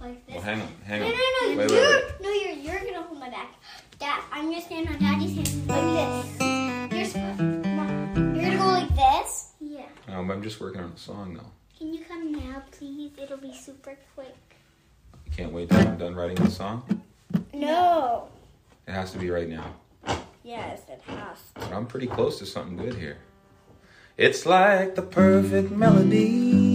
like this. Well, hang on. No, Wait. you're gonna hold my back. Dad, I'm gonna stand on Daddy's hand like this. Come on. You're gonna go like this. Yeah. I'm just working on the song though. Can you come now, please? It'll be super quick. You can't wait till I'm done writing the song? No. It has to be right now. Yes, it has to. But I'm pretty close to something good here. It's like the perfect melody